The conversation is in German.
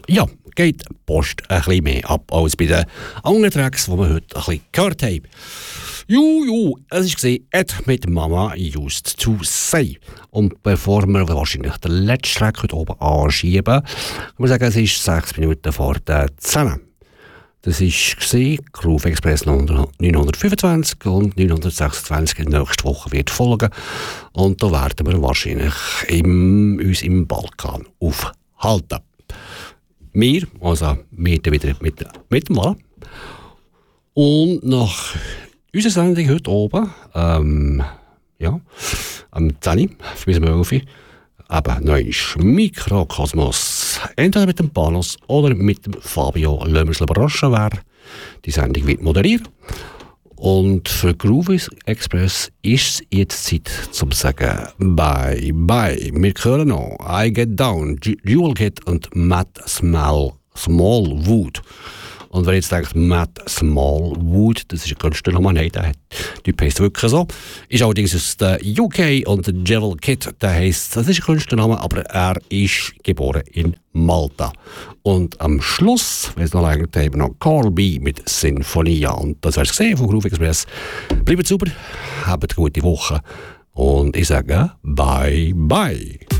Ja, geht die Post ein bisschen mehr ab als bei den anderen Tracks, die wir heute ein bisschen gehört haben. Es war «Et mit Mama used to say». Und bevor wir wahrscheinlich den letzten Track heute oben anschieben, kann man sagen, es ist 6 Minuten vor der 10. Das war Groove Express 925 und 926 nächste Woche wird folgen. Und da werden wir wahrscheinlich uns im Balkan aufhalten. Wir wieder mit dem Walla. Und nach unserer Sendung heute oben, am 10 bis 11 eben neues Mikrokosmos. Entweder mit dem Panos oder mit dem Fabio. Lassen wir uns überraschen, wer die Sendung wird moderieren. Und für Groove Express ist es jetzt Zeit zum sagen Bye Bye. Wir hören noch I Get Down, Jewel Kid und Matt Smallwood. Und wenn ihr jetzt denkt, Matt Smallwood, das ist ein Künstlername, nein, der Typ heisst wirklich so. Ist allerdings aus der UK und der Jewel Kid, der heisst, das ist ein Künstlername, aber er ist geboren in Malta. Und am Schluss, wenn es noch länger haben, noch Carl B. mit Sinfonia. Und das wär's gesehen von Groove Express. Bleibt super, habt eine gute Woche und ich sage Bye Bye.